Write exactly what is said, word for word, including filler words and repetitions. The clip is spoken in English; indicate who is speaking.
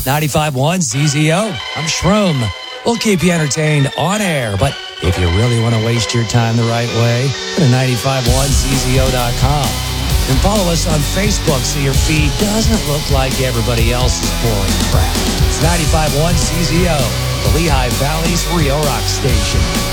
Speaker 1: ninety-five point one Z Z O. I'm Shroom. We'll keep you entertained on air, but if you really want to waste your time the right way, go to ninety-five point one Z Z O dot com. And follow us on Facebook so your feed doesn't look like everybody else's boring crap. It's ninety-five point one Z Z O, the Lehigh Valley's real rock station.